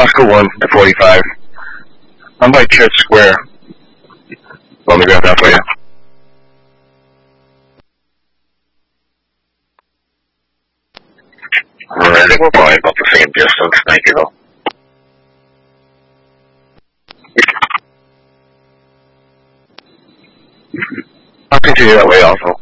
Oscar 1 at 45. I'm by Church Square. Let me grab that for you. I think we're probably about the same distance. Thank you, though. I'll continue that way also.